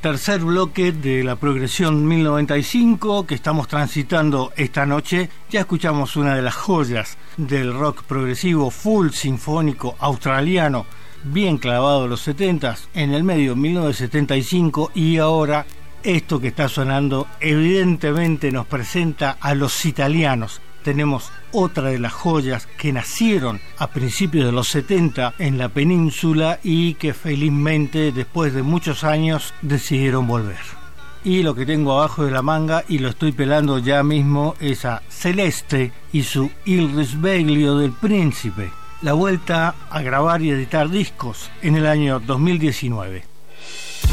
tercer bloque de la progresión 1095 que estamos transitando esta noche. Ya escuchamos una de las joyas del rock progresivo full sinfónico australiano, bien clavado los 70s, en el medio 1975, y ahora esto que está sonando evidentemente nos presenta a los italianos. Tenemos otra de las joyas que nacieron a principios de los 70 en la península y que felizmente después de muchos años decidieron volver. Y lo que tengo abajo de la manga, y lo estoy pelando ya mismo, es a Celeste y su Il risveglio del príncipe, la vuelta a grabar y editar discos en el año 2019.